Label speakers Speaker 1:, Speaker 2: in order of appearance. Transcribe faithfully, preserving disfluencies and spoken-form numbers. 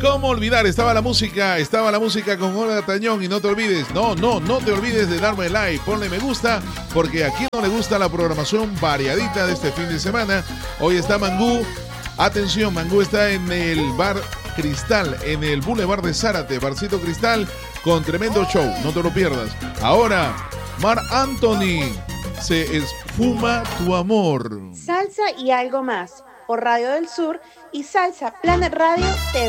Speaker 1: ¿Cómo olvidar? Estaba la música, estaba la música con Olga Tañón y no te olvides, no, no, no te olvides de darme like, ponle me gusta, porque a quien no le gusta la programación variadita de este fin de semana. Hoy está Mangú, atención, Mangú está en el bar Cristal, en el Boulevard de Zárate, Barcito Cristal, con tremendo show, no te lo pierdas. Ahora, Mar Anthony, se esfuma tu amor.
Speaker 2: Salsa y algo más, por Radio del Sur y Salsa Planet Radio T V.